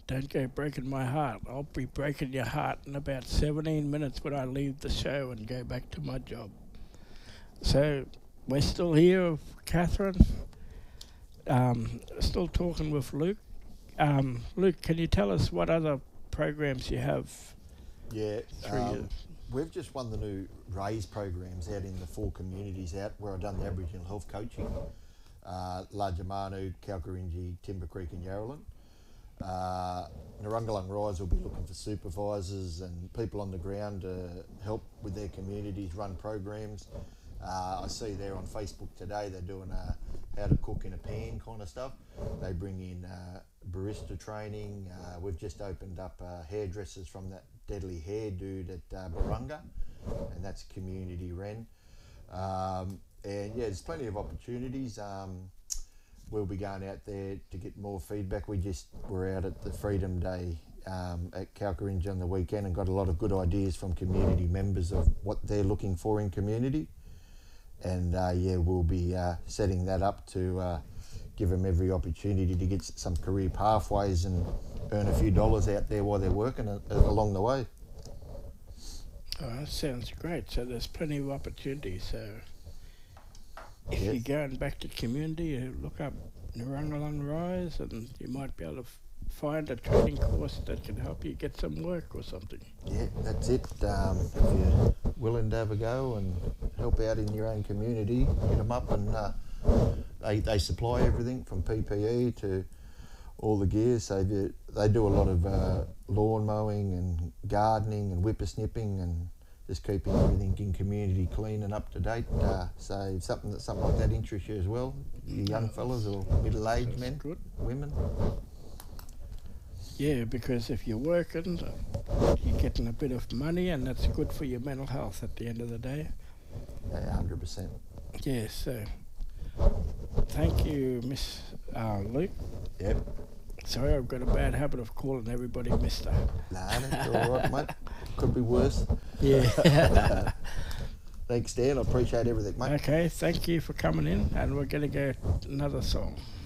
Don't go breaking my heart. I'll be breaking your heart in about 17 minutes when I leave the show and go back to my job. So we're still here with Catherine, still talking with Luke. Luke, can you tell us what other programs you have Yeah, through you? we've just won the new RAISE programs out in the 4 communities out where I've done the Aboriginal health coaching. Largemanu, Kalkarinji, Timber Creek and Yarralin. Narungalang Rise will be looking for supervisors and people on the ground to help with their communities, run programs. I see there on Facebook today they're doing how to cook in a pan kind of stuff. They bring in barista training. We've just opened up hairdressers from that Deadly Hair dude at Barunga, and that's community ren. And yeah, there's plenty of opportunities. We'll be going out there to get more feedback. We just were out at the Freedom Day at Kalkarinji on the weekend and got a lot of good ideas from community members of what they're looking for in community. And yeah, we'll be setting that up to give them every opportunity to get some career pathways and earn a few dollars out there while they're working along the way. Oh, that sounds great. So there's plenty of opportunities. So if you're going back to community, you look up Narungalang Rise and you might be able to find a training course that can help you get some work or something. Yeah, that's it. If you're willing to have a go and help out in your own community, hit them up, and they supply everything from PPE to all the gear. So they do a lot of lawn mowing and gardening and whippersnipping and just keeping everything in community clean and up to date. So if something like that interests you as well, you young fellas or middle-aged men, good. women. Yeah, because if you're working, you're getting a bit of money, and that's good for your mental health at the end of the day. 100%. Yeah, so thank you, Miss Luke. Yep. Sorry, I've got a bad habit of calling everybody Mister. Nah, that's all right, mate. Could be worse. Yeah. Thanks, Dan. I appreciate everything, mate. Okay, thank you for coming in, and we're going to go another song.